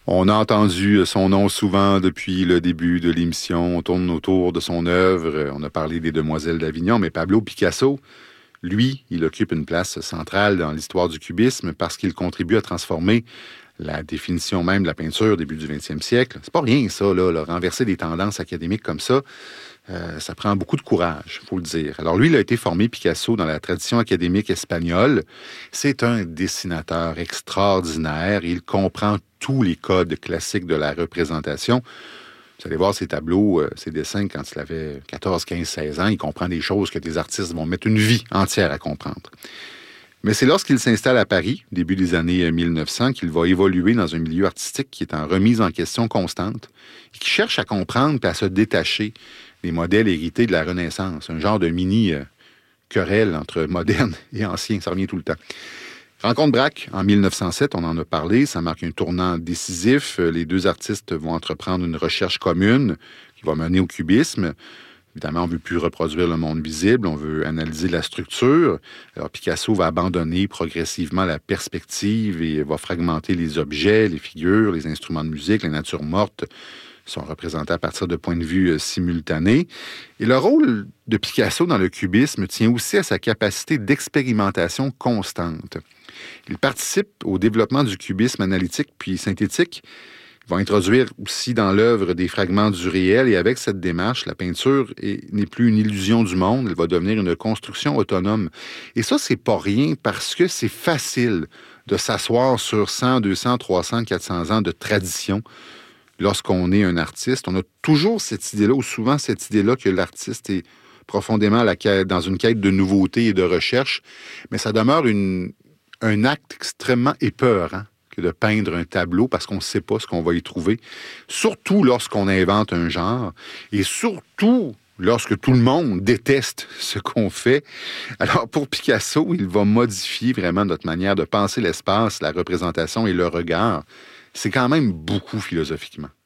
On a entendu son nom souvent depuis le début de l'émission. On tourne autour de son œuvre. On a parlé des Demoiselles d'Avignon, mais Pablo Picasso, lui, il occupe une place centrale dans l'histoire du cubisme parce qu'il contribue à transformer la définition même de la peinture début du 20e siècle. C'est pas rien, ça, là, renverser des tendances académiques comme ça. Ça prend beaucoup de courage, il faut le dire. Alors lui, il a été formé, Picasso, dans la tradition académique espagnole. C'est un dessinateur extraordinaire. Il comprend tous les codes classiques de la représentation. Vous allez voir ses tableaux, ses dessins, quand il avait 14, 15, 16 ans, il comprend des choses que des artistes vont mettre une vie entière à comprendre. Mais c'est lorsqu'il s'installe à Paris, début des années 1900, qu'il va évoluer dans un milieu artistique qui est en remise en question constante et qui cherche à comprendre et à se détacher des modèles hérités de la Renaissance. Un genre de mini-querelle entre moderne et ancien, ça revient tout le temps. Rencontre Braque en 1907, on en a parlé, ça marque un tournant décisif. Les deux artistes vont entreprendre une recherche commune qui va mener au cubisme. Évidemment, on ne veut plus reproduire le monde visible, on veut analyser la structure. Alors, Picasso va abandonner progressivement la perspective et va fragmenter les objets, les figures, les instruments de musique, les natures mortes sont représentés à partir de points de vue simultanés. Et le rôle de Picasso dans le cubisme tient aussi à sa capacité d'expérimentation constante. Il participe au développement du cubisme analytique puis synthétique. Il va introduire aussi dans l'œuvre des fragments du réel et avec cette démarche, la peinture n'est plus une illusion du monde, elle va devenir une construction autonome. Et ça, c'est pas rien parce que c'est facile de s'asseoir sur 100, 200, 300, 400 ans de tradition. Lorsqu'on est un artiste, on a toujours cette idée-là, ou souvent cette idée-là que l'artiste est profondément dans une quête de nouveauté et de recherche, mais ça demeure un acte extrêmement épeurant que de peindre un tableau parce qu'on ne sait pas ce qu'on va y trouver, surtout lorsqu'on invente un genre, et surtout lorsque tout le monde déteste ce qu'on fait. Alors, pour Picasso, il va modifier vraiment notre manière de penser l'espace, la représentation et le regard. C'est quand même beaucoup philosophiquement.